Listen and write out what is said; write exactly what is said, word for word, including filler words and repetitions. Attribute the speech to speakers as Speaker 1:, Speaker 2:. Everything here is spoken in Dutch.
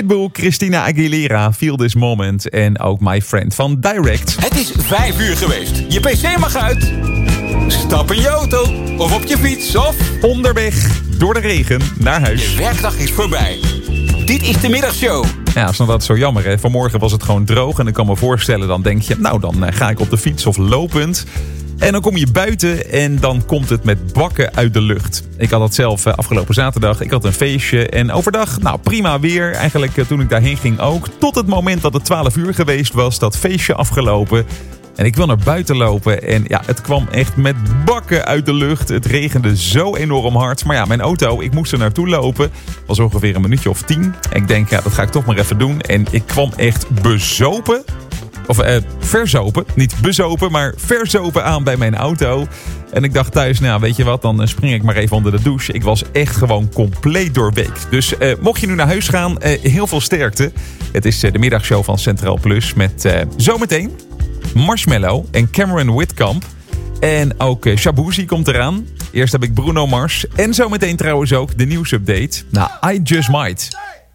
Speaker 1: Pitbull, Christina Aguilera, Feel This Moment en ook My Friend van Direct.
Speaker 2: Het is vijf uur geweest. Je pc mag uit. Stap in je auto of op je fiets of...
Speaker 1: Onderweg door de regen naar huis.
Speaker 2: Je werkdag is voorbij. Dit is de middagshow.
Speaker 1: Ja, is dat zo jammer, hè? Vanmorgen was het gewoon droog en ik kan me voorstellen, dan denk je, nou dan ga ik op de fiets of lopend. En dan kom je buiten en dan komt het met bakken uit de lucht. Ik had dat zelf afgelopen zaterdag. Ik had een feestje en overdag, nou prima weer. Eigenlijk toen ik daarheen ging ook. Tot het moment dat het twaalf uur geweest was, dat feestje afgelopen. En ik wil naar buiten lopen en ja, het kwam echt met bakken uit de lucht. Het regende zo enorm hard. Maar ja, mijn auto, ik moest er naartoe lopen. Was ongeveer een minuutje of tien. Ik denk, ja, dat ga ik toch maar even doen. En ik kwam echt bezopen. Of eh, verzopen. Niet bezopen, maar verzopen aan bij mijn auto. En ik dacht thuis, nou weet je wat, dan spring ik maar even onder de douche. Ik was echt gewoon compleet doorweekt. Dus eh, mocht je nu naar huis gaan, eh, heel veel sterkte. Het is eh, de middagshow van Centraal Plus met eh, zometeen Marshmello en Cameron Whitkamp. En ook uh, Shabuzi komt eraan. Eerst heb ik Bruno Mars. En zometeen trouwens ook de nieuwsupdate. Nou, I Just Might.